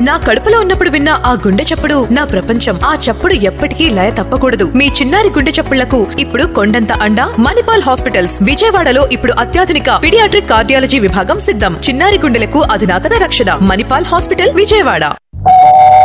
నా కడుపులో ఉన్నప్పుడు విన్న ఆ గుండె చప్పుడు నా ప్రపంచం. ఆ చప్పుడు ఎప్పటికీ లయ తప్పకూడదు. మీ చిన్నారి గుండె చప్పుళ్లకు ఇప్పుడు కొండంత అండ. మణిపాల్ హాస్పిటల్స్ విజయవాడలో ఇప్పుడు అత్యాధునిక పీడియాట్రిక్ కార్డియాలజీ విభాగం సిద్ధం. చిన్నారి గుండెలకు అధునాతన రక్షణ. మణిపాల్ హాస్పిటల్ విజయవాడ.